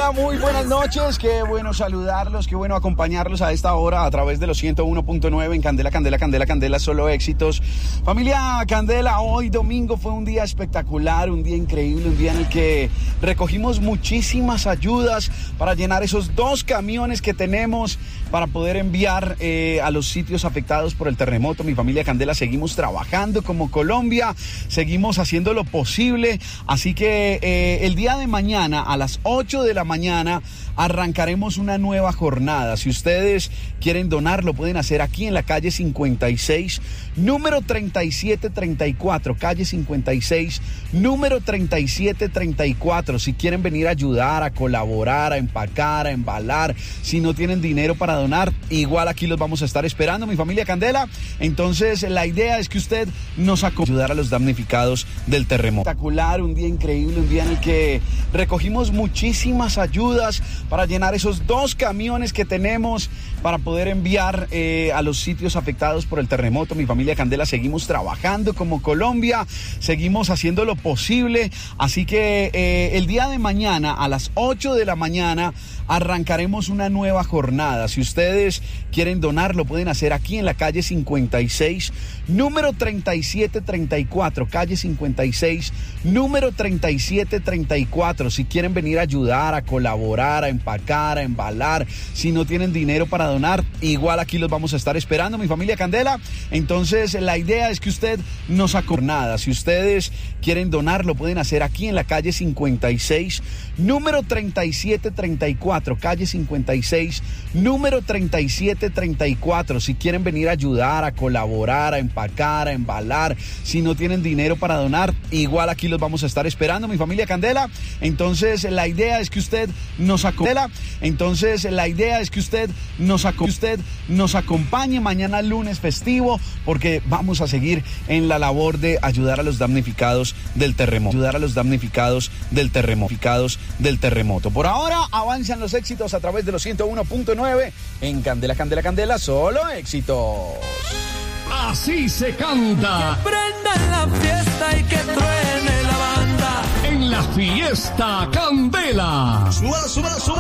Hola, muy buenas noches, qué bueno saludarlos, qué bueno acompañarlos a esta hora a través de los 101.9 en Candela, Candela, Candela, Candela, solo éxitos. Familia Candela, hoy domingo fue un día espectacular, un día increíble, un día en el que recogimos muchísimas ayudas para llenar esos 2 camiones que tenemos para poder enviar a los sitios afectados por el terremoto. Mi familia Candela, seguimos trabajando como Colombia, seguimos haciendo lo posible, así que el día de mañana a las 8 de la mañana arrancaremos una nueva jornada. Si ustedes quieren donar, lo pueden hacer aquí en la calle 56, número 3734, calle 56, número 3734. Si quieren venir a ayudar, a colaborar, a empacar, a embalar, si no tienen dinero para donar, igual aquí los vamos a estar esperando, mi familia Candela. Entonces la idea es que usted nos ayudar a los damnificados del terremoto. Espectacular, un día increíble, un día en el que recogimos muchísimas ayudas para llenar esos 2 camiones que tenemos para poder enviar a los sitios afectados por el terremoto. Mi familia Candela, seguimos trabajando como Colombia, seguimos haciendo lo posible, así que el día de mañana a las 8 de la mañana arrancaremos una nueva jornada. Si ustedes quieren donar, lo pueden hacer aquí en la calle 56, número 3734, calle 56, número 3734. Si quieren venir a ayudar, a colaborar, a empacar, a embalar, si no tienen dinero para donar, igual aquí los vamos a estar esperando, mi familia Candela. Entonces la idea es que usted nos acornada. Si ustedes quieren donar, lo pueden hacer aquí en la calle 56, número 3734, calle 56, número 3734. Si quieren venir a ayudar, a colaborar, a empacar, a embalar, si no tienen dinero para donar, igual aquí los vamos a estar esperando, mi familia Candela. Entonces la idea es que usted nos acompañe mañana lunes festivo, porque vamos a seguir en la labor de ayudar a los damnificados del terremoto, Por ahora avanzan los éxitos a través de los 101.9 en Candela, Candela, Candela, solo éxitos. Así se canta. Que prenda la fiesta y que truene la banda. En la fiesta Candela. Súbalo, súbalo, súbalo.